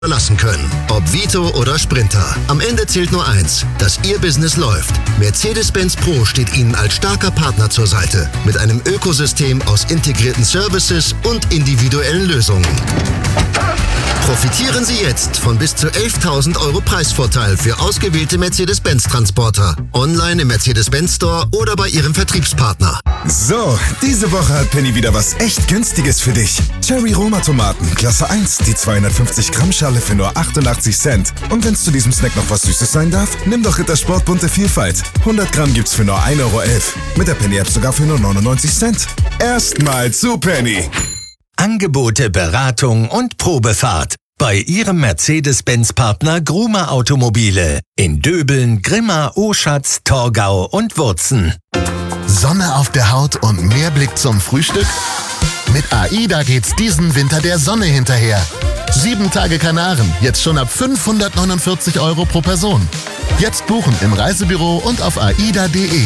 verlassen können. Ob Vito oder Sprinter. Am Ende zählt nur eins, dass Ihr Business läuft. Mercedes-Benz Pro steht Ihnen als starker Partner zur Seite. Mit einem Ökosystem aus integrierten Services und individuellen Lösungen. Profitieren Sie jetzt von bis zu 11.000 € Preisvorteil für ausgewählte Mercedes-Benz-Transporter. Online im Mercedes-Benz Store oder bei Ihrem Vertriebspartner. So, diese Woche hat Penny wieder was echt Günstiges für dich. Cherry Roma Tomaten, Klasse 1, die 250 Gramm Schale für nur 88 Cent. Und wenn es zu diesem Snack noch was Süßes sein darf, nimm doch Rittersport bunte Vielfalt. 100 Gramm gibt's für nur 1,11 €. Mit der Penny App sogar für nur 99 Cent. Erstmal zu Penny. Angebote, Beratung und Probefahrt bei Ihrem Mercedes-Benz-Partner Gruma Automobile in Döbeln, Grimma, Oschatz, Torgau und Wurzen. Sonne auf der Haut und mehr Blick zum Frühstück? Mit AIDA geht's diesen Winter der Sonne hinterher. 7 Tage Kanaren, jetzt schon ab 549 € pro Person. Jetzt buchen im Reisebüro und auf aida.de.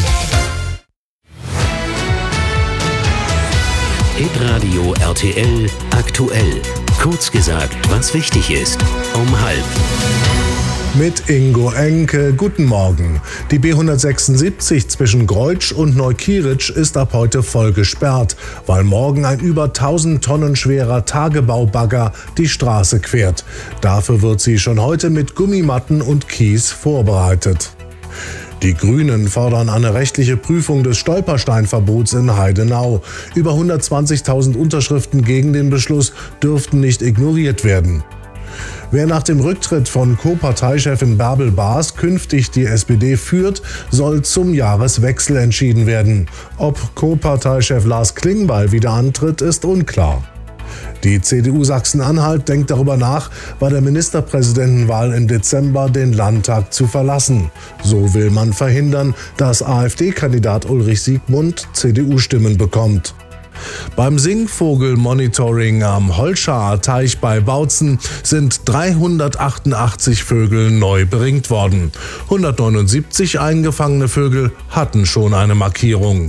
Hitradio RTL aktuell. Kurz gesagt, was wichtig ist. Um 12:30. Mit Ingo Enke, guten Morgen. Die B176 zwischen Greutsch und Neukirch ist ab heute voll gesperrt, weil morgen ein über 1000 Tonnen schwerer Tagebaubagger die Straße quert. Dafür wird sie schon heute mit Gummimatten und Kies vorbereitet. Die Grünen fordern eine rechtliche Prüfung des Stolpersteinverbots in Heidenau. Über 120.000 Unterschriften gegen den Beschluss dürften nicht ignoriert werden. Wer nach dem Rücktritt von Co-Parteichefin Bärbel Baas künftig die SPD führt, soll zum Jahreswechsel entschieden werden. Ob Co-Parteichef Lars Klingbeil wieder antritt, ist unklar. Die CDU Sachsen-Anhalt denkt darüber nach, bei der Ministerpräsidentenwahl im Dezember den Landtag zu verlassen. So will man verhindern, dass AfD-Kandidat Ulrich Siegmund CDU-Stimmen bekommt. Beim Singvogel-Monitoring am Holschaer Teich bei Bautzen sind 388 Vögel neu beringt worden. 179 eingefangene Vögel hatten schon eine Markierung.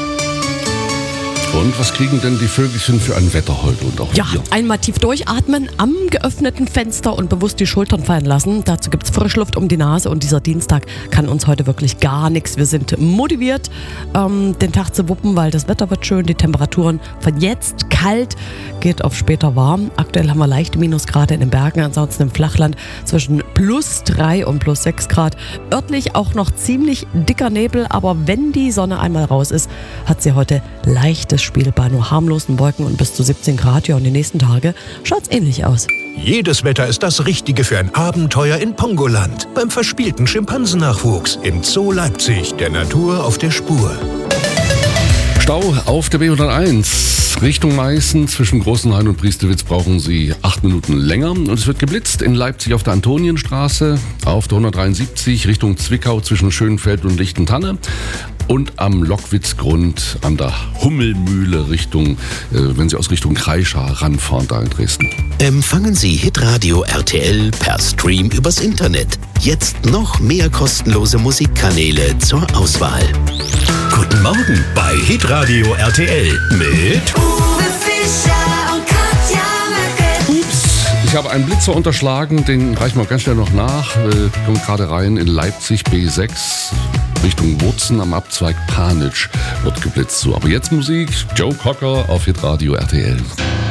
Und was kriegen denn die Vögelchen für ein Wetter heute und auch Ja, hier? einmal tief durchatmen, am geöffneten Fenster und bewusst die Schultern fallen lassen. Dazu gibt's Frischluft um die Nase und dieser Dienstag kann uns heute wirklich gar nichts. Wir sind motiviert, den Tag zu wuppen, weil das Wetter wird schön. Die Temperaturen von jetzt kalt geht auf später warm. Aktuell haben wir leichte Minusgrade in den Bergen, ansonsten im Flachland zwischen +3 und +6 Grad. Örtlich auch noch ziemlich dicker Nebel, aber wenn die Sonne einmal raus ist, hat sie heute leichtes Spiel bei nur harmlosen Wolken und bis zu 17 Grad. Ja, und die nächsten Tage schaut's ähnlich aus. Jedes Wetter ist das Richtige für ein Abenteuer in Pongoland. Beim verspielten Schimpansennachwuchs im Zoo Leipzig, der Natur auf der Spur. Stau auf der B101 Richtung Meißen. Zwischen Großenhain und Priestewitz brauchen Sie 8 Minuten länger. Und es wird geblitzt in Leipzig auf der Antonienstraße, auf der 173 Richtung Zwickau zwischen Schönfeld und Lichtentanne. Und am Lockwitzgrund an der Hummelmühle Richtung, wenn Sie aus Richtung Kreischar ranfahren, da in Dresden. Empfangen Sie Hitradio RTL per Stream übers Internet. Jetzt noch mehr kostenlose Musikkanäle zur Auswahl. Guten Morgen bei Hitradio RTL mit Uwe Fischer und Katja Möcke. Ups, ich habe einen Blitzer unterschlagen, den reichen wir ganz schnell noch nach. Kommt gerade rein in Leipzig B6 Richtung Wurzen am Abzweig Panitsch wird geblitzt. So, aber jetzt Musik, Joe Cocker auf Hitradio RTL.